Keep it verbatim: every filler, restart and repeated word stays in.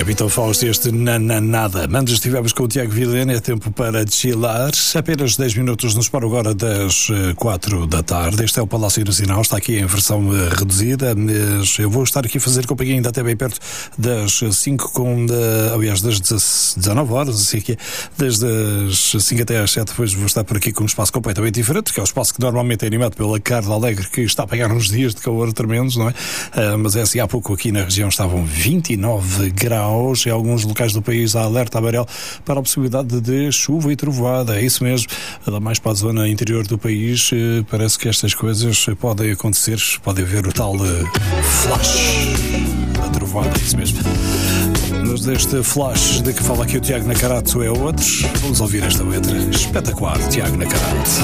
Capitão Fausto, este nananada. Antes estivemos com o Tiago Vilhena, é tempo para chilar. Apenas dez minutos nos para agora das quatro da tarde. Este é o Palácio Nacional, está aqui em versão reduzida, mas eu vou estar aqui a fazer companhia ainda até bem perto das cinco, com, aliás, das dezanove horas, assim que é, desde as cinco até às sete, depois vou estar por aqui com um espaço completamente diferente, que é o espaço que normalmente é animado pela Carla Alegre, que está a pegar uns dias de calor tremendos, não é? Uh, mas é assim, há pouco aqui na região estavam vinte e nove graus. Em alguns locais do país há alerta amarelo para a possibilidade de chuva e trovoada. É isso mesmo. Mais para a zona interior do país, parece que estas coisas podem acontecer. Pode haver o tal flash da trovoada. É isso mesmo. Mas deste flash de que fala aqui o Tiago Nacarato é outro. Vamos ouvir esta letra espetacular, Tiago Nacarato.